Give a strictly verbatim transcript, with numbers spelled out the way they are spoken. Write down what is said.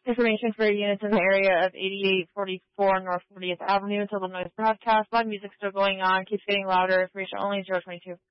Information for units in the area of eighty-eight forty-four North fortieth Avenue. Illinois broadcast. Live music still going on. Keeps getting louder. Information only zero twenty-two.